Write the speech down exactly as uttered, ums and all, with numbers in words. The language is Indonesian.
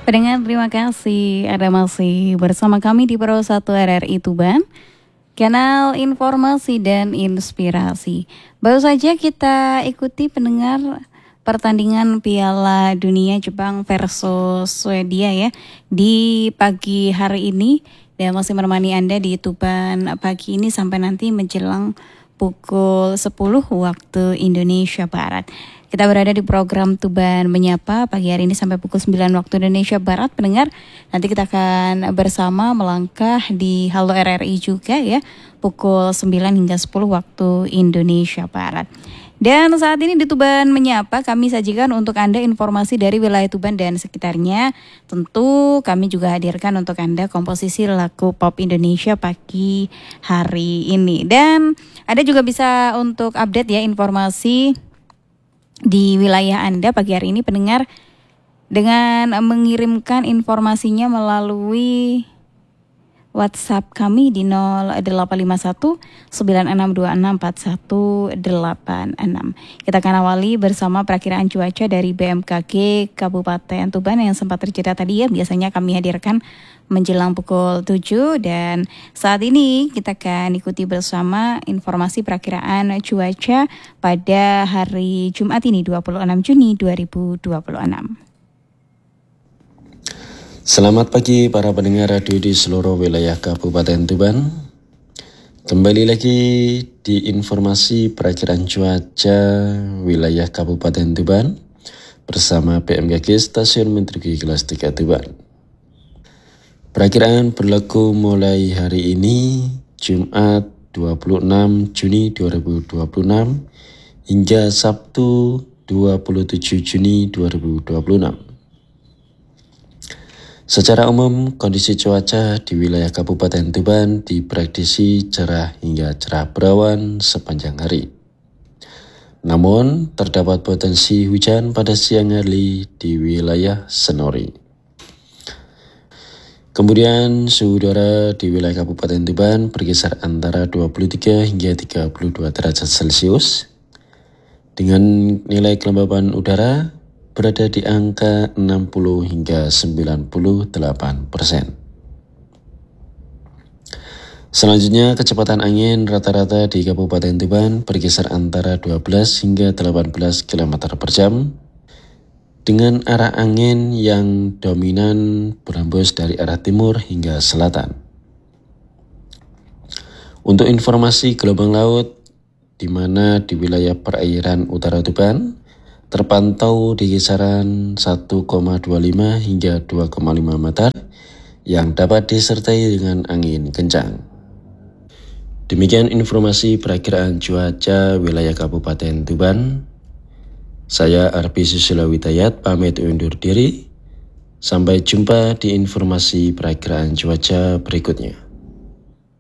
Pendengar, terima kasih Anda masih bersama kami di Pro satu R R I Tuban, kanal informasi dan inspirasi. Baru saja kita ikuti pendengar pertandingan Piala Dunia Jepang versus Swedia ya di pagi hari ini, dan masih menemani Anda di Tuban pagi ini sampai nanti menjelang pukul sepuluh waktu Indonesia Barat. Kita berada di program Tuban Menyapa pagi hari ini sampai pukul sembilan waktu Indonesia Barat. Pendengar, nanti kita akan bersama melangkah di Halo R R I juga ya, pukul sembilan hingga sepuluh waktu Indonesia Barat. Dan saat ini di Tuban Menyapa kami sajikan untuk Anda informasi dari wilayah Tuban dan sekitarnya. Tentu kami juga hadirkan untuk Anda komposisi lagu pop Indonesia pagi hari ini. Dan Anda juga bisa untuk update ya informasi di wilayah Anda pagi hari ini, pendengar, dengan mengirimkan informasinya melalui WhatsApp kami di nol delapan lima satu sembilan enam dua enam empat satu delapan enam. Kita akan awali bersama perakiraan cuaca dari B M K G Kabupaten Tuban yang sempat terjeda tadi ya. Biasanya kami hadirkan menjelang pukul tujuh, dan saat ini kita akan ikuti bersama informasi perakiraan cuaca pada hari Jumat ini dua puluh enam Juni dua ribu dua puluh enam. Selamat pagi para pendengar radio di seluruh wilayah Kabupaten Tuban. Kembali lagi di informasi perakiraan cuaca wilayah Kabupaten Tuban bersama B M K G Stasiun Meteorologi Kelas tiga Tuban. Perakiraan berlaku mulai hari ini Jumat dua puluh enam Juni dua ribu dua puluh enam hingga Sabtu dua puluh tujuh Juni dua ribu dua puluh enam. Secara umum, kondisi cuaca di wilayah Kabupaten Tuban diprediksi cerah hingga cerah berawan sepanjang hari. Namun, terdapat potensi hujan pada siang hari di wilayah Senori. Kemudian, suhu udara di wilayah Kabupaten Tuban berkisar antara dua puluh tiga hingga tiga puluh dua derajat Celcius, dengan nilai kelembaban udara berada di angka enam puluh hingga sembilan puluh delapan persen. Selanjutnya, kecepatan angin rata-rata di Kabupaten Tuban berkisar antara dua belas hingga delapan belas kilometer per jam, dengan arah angin yang dominan berhembus dari arah timur hingga selatan. Untuk informasi gelombang laut, di mana di wilayah perairan utara Tuban terpantau di kisaran satu koma dua lima hingga dua koma lima meter yang dapat disertai dengan angin kencang. Demikian informasi perakiraan cuaca wilayah Kabupaten Tuban. Saya Arpi Susilo Widayat pamit undur diri. Sampai jumpa di informasi perakiraan cuaca berikutnya.